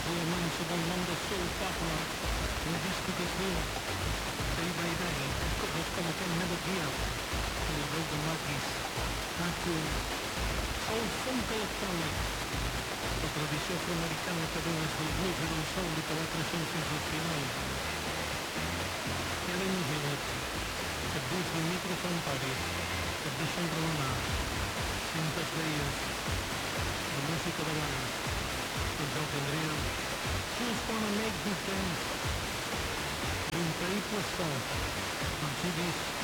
os alemães sob o nome da Soul Partner, um disco de Hill. Daí da ideia, coisas como Can Never Give Up, e The Golden Monkeys, tanto soul funk electronic, a tradição afro-americana cadeias do blues e do soul e pela atração sensacional. Ellen Hillett, a blues do microfone party, a de Sandra Lana, cintas veias, a música da banda, o João Andrea, Who's Gonna Make This Dance, de um país só, com CDs